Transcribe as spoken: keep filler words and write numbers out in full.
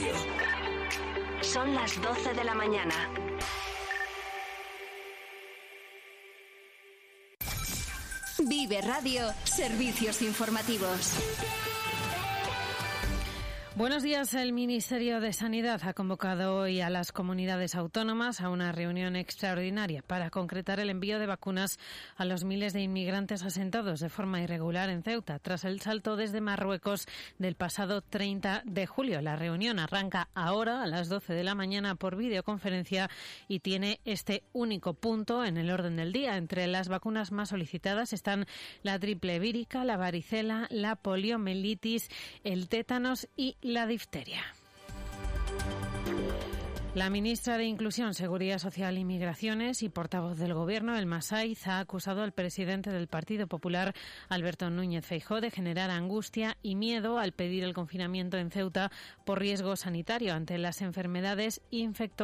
Radio. Son las doce de la mañana. Vive Radio, servicios informativos. Buenos días. El Ministerio de Sanidad ha convocado hoy a las comunidades autónomas a una reunión extraordinaria para concretar el envío de vacunas a los miles de inmigrantes asentados de forma irregular en Ceuta, tras el salto desde Marruecos del pasado treinta de julio. La reunión arranca ahora a las doce de la mañana por videoconferencia y tiene este único punto en el orden del día. Entre las vacunas más solicitadas están la triple vírica, la varicela, la poliomielitis, el tétanos y la difteria. La ministra de Inclusión, Seguridad Social y Migraciones y portavoz del Gobierno, Elma Saiz, ha acusado al presidente del Partido Popular, Alberto Núñez Feijóo, de generar angustia y miedo al pedir el confinamiento en Ceuta por riesgo sanitario ante las enfermedades infecto